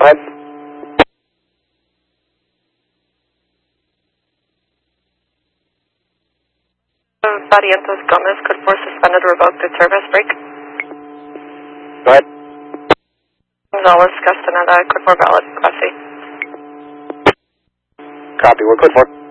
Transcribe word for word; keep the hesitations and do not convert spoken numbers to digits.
ahead. Barrientos Gomez, code four suspended, revoked the service break. Go ahead. Gonzalez Castaneda, code four valid, class C. Copy, we're code four.